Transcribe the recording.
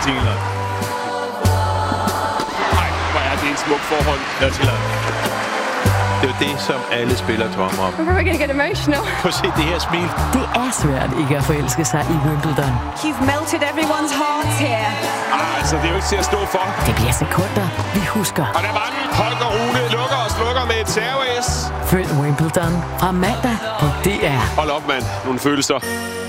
Taylor. Nej, hvor er det en smuk forhånd. Taylor. Det er jo det, som alle spillere drømmer om. I'm probably gonna get emotional. Prøv at se det her smil. Det er svært ikke at forelske sig i Wimbledon. You've melted everyone's hearts here. Altså, det er jo ikke til at stå for. Det bliver sekunder, vi husker. Og der var den. Holger Rune lukker og slukker med et serveis. Følg Wimbledon fra mandag på DR. Hold op, mand. Nogle følelser.